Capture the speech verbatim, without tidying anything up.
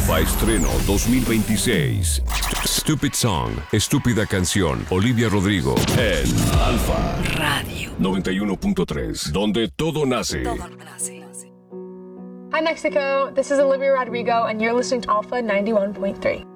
Alfa Estreno dos mil veintiséis. Stupid Song, Estúpida Canción. Olivia Rodrigo en Alfa Radio noventa y uno punto tres, donde todo nace. Todo nace. Hi, Mexico. This is Olivia Rodrigo, and you're listening to Alpha ninety-one point three.